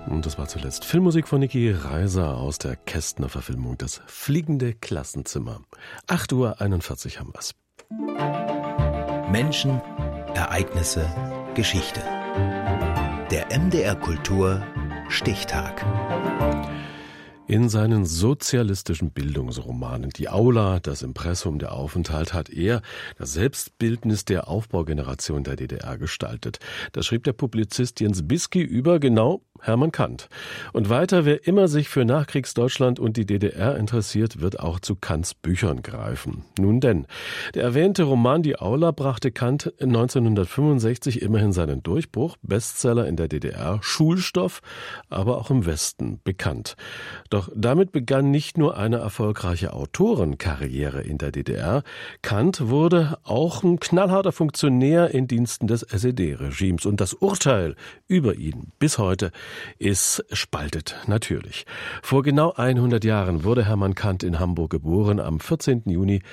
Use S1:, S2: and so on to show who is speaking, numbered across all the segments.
S1: Und das war zuletzt Filmmusik von Niki Reiser aus der Kästner-Verfilmung Das fliegende Klassenzimmer. 8:41 Uhr haben wir's.
S2: Menschen, Ereignisse, Geschichte. Der MDR Kultur Stichtag.
S1: In seinen sozialistischen Bildungsromanen Die Aula, das Impressum, der Aufenthalt hat er das Selbstbildnis der Aufbaugeneration der DDR gestaltet. Das schrieb der Publizist Jens Bisky über genau Hermann Kant. Und weiter, wer immer sich für Nachkriegsdeutschland und die DDR interessiert, wird auch zu Kants Büchern greifen. Nun denn, der erwähnte Roman Die Aula brachte Kant 1965 immerhin seinen Durchbruch, Bestseller in der DDR, Schulstoff, aber auch im Westen bekannt. Doch damit begann nicht nur eine erfolgreiche Autorenkarriere in der DDR. Kant wurde auch ein knallharter Funktionär in Diensten des SED-Regimes. Und das Urteil über ihn bis heute ist spaltet, natürlich. Vor genau 100 Jahren wurde Hermann Kant in Hamburg geboren, am 14. Juni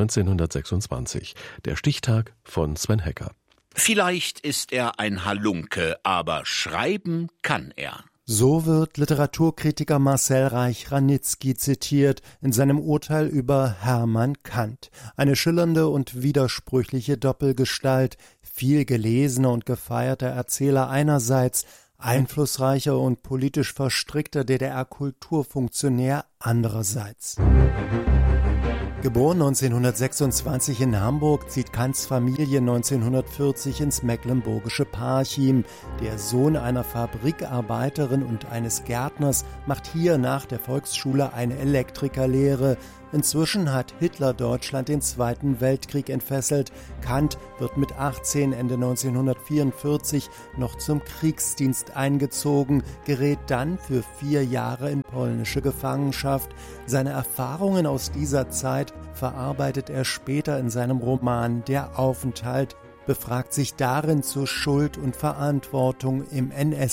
S1: 1926. Der Stichtag von Sven Hecker.
S3: Vielleicht ist er ein Halunke, aber schreiben kann er.
S4: So wird Literaturkritiker Marcel Reich-Ranitzky zitiert in seinem Urteil über Hermann Kant. Eine schillernde und widersprüchliche Doppelgestalt, viel gelesener und gefeierter Erzähler einerseits, einflussreicher und politisch verstrickter DDR-Kulturfunktionär andererseits. Geboren 1926 in Hamburg, zieht Kants Familie 1940 ins mecklenburgische Parchim. Der Sohn einer Fabrikarbeiterin und eines Gärtners macht hier nach der Volksschule eine Elektrikerlehre. Inzwischen hat Hitler Deutschland den Zweiten Weltkrieg entfesselt. Kant wird mit 18 Ende 1944 noch zum Kriegsdienst eingezogen, gerät dann für 4 Jahre in polnische Gefangenschaft. Seine Erfahrungen aus dieser Zeit verarbeitet er später in seinem Roman Der Aufenthalt, befragt sich darin zur Schuld und Verantwortung im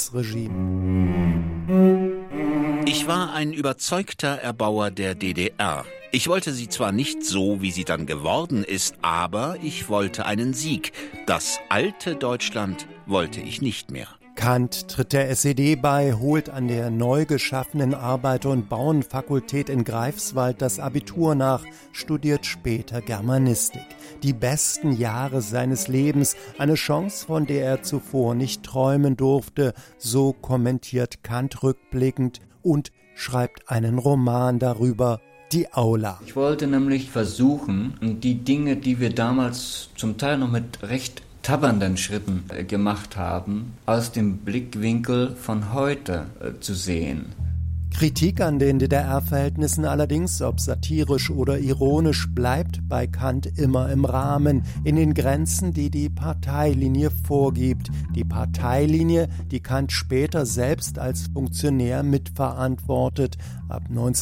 S4: NS-Regime.
S3: Ich war ein überzeugter Erbauer der DDR. Ich wollte sie zwar nicht so, wie sie dann geworden ist, aber ich wollte einen Sieg. Das alte Deutschland wollte ich nicht mehr.
S4: Kant tritt der SED bei, holt an der neu geschaffenen Arbeiter- und Bauernfakultät in Greifswald das Abitur nach, studiert später Germanistik. Die besten Jahre seines Lebens, eine Chance, von der er zuvor nicht träumen durfte, so kommentiert Kant rückblickend und schreibt einen Roman darüber, Die Aula.
S5: Ich wollte nämlich versuchen, die Dinge, die wir damals zum Teil noch mit recht tappernden Schritten gemacht haben, aus dem Blickwinkel von heute zu sehen.
S4: Kritik an den DDR-Verhältnissen allerdings, ob satirisch oder ironisch, bleibt bei Kant immer im Rahmen, in den Grenzen, die die Parteilinie vorgibt. Die Parteilinie, die Kant später selbst als Funktionär mitverantwortet. Ab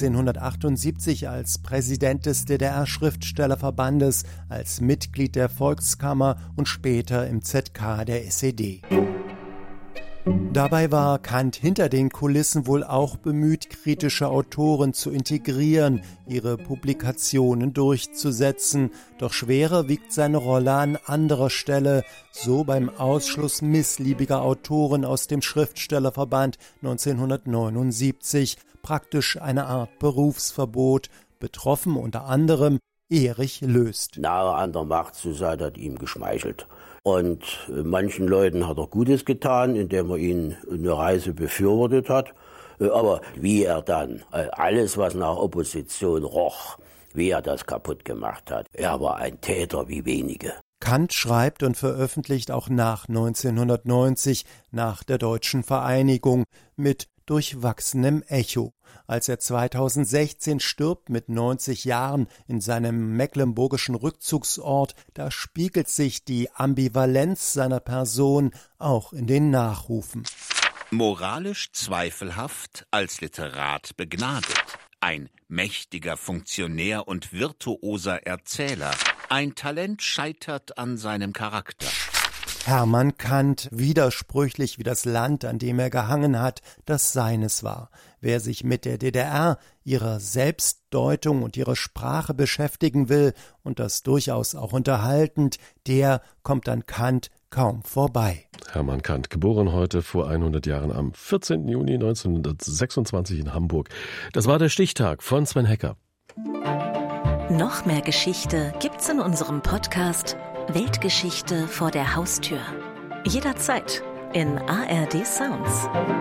S4: 1978 als Präsident des DDR-Schriftstellerverbandes, als Mitglied der Volkskammer und später im ZK der SED. Dabei war Kant hinter den Kulissen wohl auch bemüht, kritische Autoren zu integrieren, ihre Publikationen durchzusetzen. Doch schwerer wiegt seine Rolle an anderer Stelle, so beim Ausschluss missliebiger Autoren aus dem Schriftstellerverband 1979, praktisch eine Art Berufsverbot, betroffen unter anderem Erich Löst.
S6: Nahe an der Macht zu sein, hat ihm geschmeichelt. Und manchen Leuten hat er Gutes getan, indem er ihnen eine Reise befürwortet hat. Aber wie er dann alles, was nach Opposition roch, wie er das kaputt gemacht hat, er war ein Täter wie wenige.
S4: Kant schreibt und veröffentlicht auch nach 1990, nach der deutschen Vereinigung, mit durchwachsenem Echo. Als er 2016 stirbt mit 90 Jahren in seinem mecklenburgischen Rückzugsort, da spiegelt sich die Ambivalenz seiner Person auch in den Nachrufen.
S3: Moralisch zweifelhaft, als Literat begnadet. Ein mächtiger Funktionär und virtuoser Erzähler. Ein Talent scheitert an seinem Charakter.
S4: Hermann Kant, widersprüchlich wie das Land, an dem er gehangen hat, das seines war. Wer sich mit der DDR, ihrer Selbstdeutung und ihrer Sprache beschäftigen will, und das durchaus auch unterhaltend, der kommt an Kant kaum vorbei.
S1: Hermann Kant, geboren heute vor 100 Jahren am 14. Juni 1926 in Hamburg. Das war der Stichtag von Sven Hecker.
S7: Noch mehr Geschichte gibt's in unserem Podcast Weltgeschichte vor der Haustür. Jederzeit in ARD Sounds.